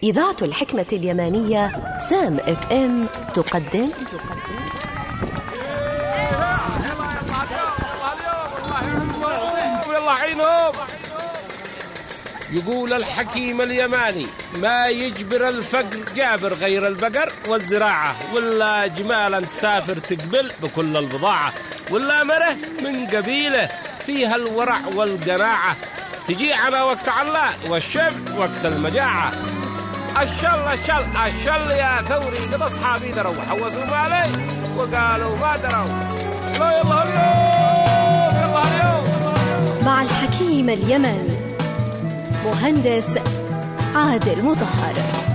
إذاعة الحكمة اليمانية سام اف ام تقدم يلا عينهم. يقول الحكيم اليماني: ما يجبر الفقر جابر غير البقر والزراعة، ولا جمالا تسافر تقبل بكل البضاعة، ولا مره من قبيله فيها الورع والقناعة، تجي على وقت الله والشب وقت المجاعة. الشل يا ثوري، قد أصحابي دروا حوزوا مالي وقالوا ما دروا. يلا اليوم مع الحكيم اليماني مهندس عادل مطهر.